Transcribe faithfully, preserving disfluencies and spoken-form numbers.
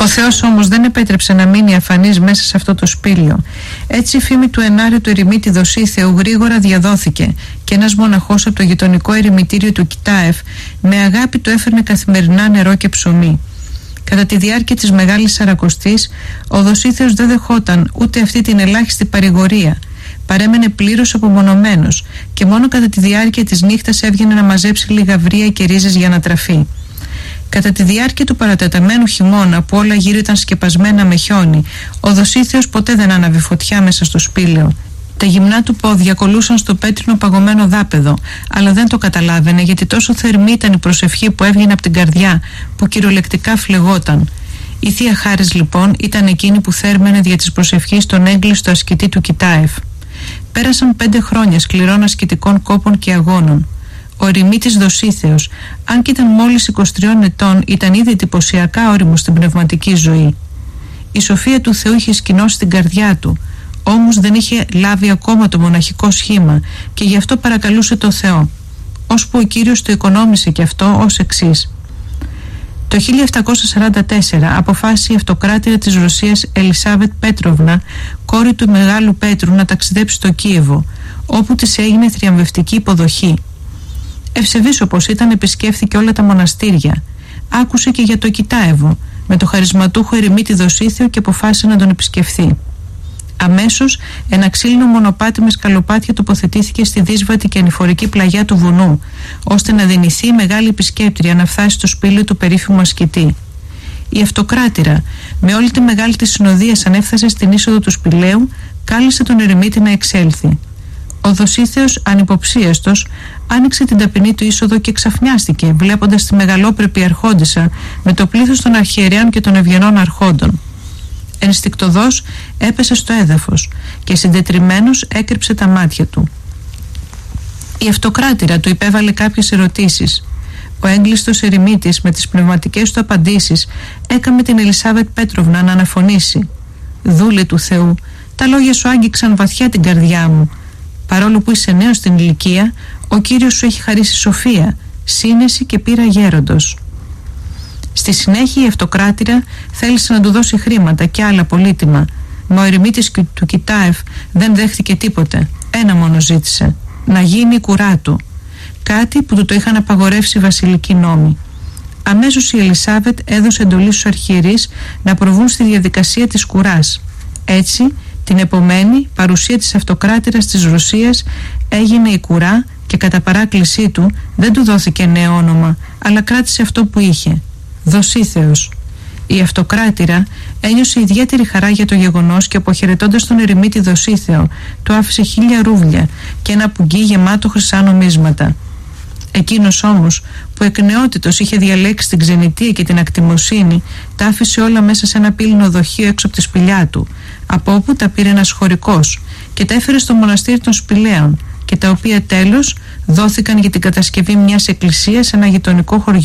Ο Θεός όμως δεν επέτρεψε να μείνει αφανής μέσα σε αυτό το σπήλιο. Έτσι η φήμη του ενάρετου ερημίτη Δοσίθεου γρήγορα διαδόθηκε και ένας μοναχός από το γειτονικό ερημητήριο του Κιτάεφ με αγάπη του έφερνε καθημερινά νερό και ψωμί. Κατά τη διάρκεια της Μεγάλης Σαρακοστής, ο Δοσίθεος δεν δεχόταν ούτε αυτή την ελάχιστη παρηγορία. Παρέμενε πλήρως απομονωμένος και μόνο κατά τη διάρκεια της νύχτας έβγαινε να μαζέψει λίγα βρία και ρίζες για να τραφεί. Κατά τη διάρκεια του παρατεταμένου χειμώνα, που όλα γύρω ήταν σκεπασμένα με χιόνι, ο Δοσίθεος ποτέ δεν άναβε φωτιά μέσα στο σπήλαιο. Τα γυμνά του πόδια κολλούσαν στο πέτρινο παγωμένο δάπεδο, αλλά δεν το καταλάβαινε, γιατί τόσο θερμή ήταν η προσευχή που έβγαινε από την καρδιά, που κυριολεκτικά φλεγόταν. Η Θεία Χάρις λοιπόν ήταν εκείνη που θέρμενε δια της προσευχής τον έγκλειστο ασκητή του Κιτάεφ. Πέρασαν πέντε χρόνια σκληρών ασκητικών κόπων και αγώνων. Ο ερημίτης Δοσίθεος, αν και ήταν μόλις είκοσι τριών ετών, ήταν ήδη εντυπωσιακά όριμος στην πνευματική ζωή. Η σοφία του Θεού είχε σκηνώσει την καρδιά του, όμως δεν είχε λάβει ακόμα το μοναχικό σχήμα και γι' αυτό παρακαλούσε το Θεό, ώσπου ο Κύριος το οικονόμησε και αυτό ως εξής. Το χίλια επτακόσια σαράντα τέσσερα αποφάσισε η αυτοκράτηρα της Ρωσίας Ελισάβετ Πέτροβνα, κόρη του Μεγάλου Πέτρου, να ταξιδέψει στο Κίεβο, όπου της έγινε θριαμβευτική υποδοχή. Ευσεβής όπως ήταν, επισκέφθηκε όλα τα μοναστήρια. Άκουσε και για το Κιτάεβο με το χαρισματούχο ερημίτη Δοσίθεο και αποφάσισε να τον επισκεφθεί. Αμέσως ένα ξύλινο μονοπάτι με σκαλοπάτια τοποθετήθηκε στη δύσβατη και ανηφορική πλαγιά του βουνού, ώστε να δυνηθεί η μεγάλη επισκέπτρια να φτάσει στο σπήλαιο του περίφημου ασκητή. Η αυτοκράτηρα, με όλη τη μεγάλη της συνοδεία, σαν έφτασε στην είσοδο του σπηλαίου, κάλεσε τον ερημίτη να εξέλθει. Ο Δοσίθεος, ανυποψίαστος, άνοιξε την ταπεινή του είσοδο και ξαφνιάστηκε, βλέποντας τη μεγαλόπρεπη αρχόντισσα με το πλήθος των αρχιερέων και των ευγενών αρχόντων. Ενστικτωδώς έπεσε στο έδαφος και συντετριμμένος έκρυψε τα μάτια του. Η αυτοκράτηρα του υπέβαλε κάποιες ερωτήσεις. Ο έγκλειστος ερημίτης με τις πνευματικές του απαντήσεις έκαμε την Ελισάβετ Πέτροβνα να αναφωνήσει. «Δούλε του Θεού, τα λόγια σου άγγιξαν βαθιά την καρδιά μου. Παρόλο που είσαι νέος στην ηλικία, ο Κύριος σου έχει χαρίσει σοφία, σύνεση και πείρα γέροντος». Στη συνέχεια η αυτοκράτηρα θέλησε να του δώσει χρήματα και άλλα πολύτιμα, μα ο ερημίτης του Κιτάεφ δεν δέχτηκε τίποτε. Ένα μόνο ζήτησε: να γίνει η κουρά του, κάτι που του το είχαν απαγορεύσει οι βασιλικοί νόμοι. Αμέσως η Ελισάβετ έδωσε εντολή στους αρχιερείς να προβούν στη διαδικασία της κουράς. Έτσι, την επομένη παρουσία της αυτοκράτηρας της Ρωσίας έγινε η κουρά και κατά παράκλησή του δεν του δόθηκε νέο όνομα, αλλά κράτησε αυτό που είχε: Δοσίθεος. Η αυτοκράτηρα ένιωσε ιδιαίτερη χαρά για το γεγονός και αποχαιρετώντας τον ερημίτη Δοσίθεο του άφησε χίλια ρούβλια και ένα πουγγί γεμάτο χρυσά νομίσματα. Εκείνος όμως, που εκ νεότητος είχε διαλέξει την ξενιτεία και την ακτιμοσύνη, τα άφησε όλα μέσα σε ένα πύληνο δοχείο έξω από τη σπηλιά του, από όπου τα πήρε ένας χωρικός και τα έφερε στο μοναστήρι των Σπηλαίων, και τα οποία τέλος δόθηκαν για την κατασκευή μιας εκκλησίας σε ένα γειτονικό χωριό.